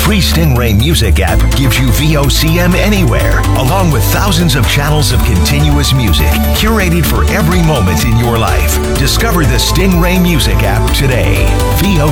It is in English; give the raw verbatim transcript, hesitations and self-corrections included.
free Stingray Music app gives you V O C M anywhere, along with thousands of channels of continuous music curated for every moment in your life. Discover the Stingray Music app today. V O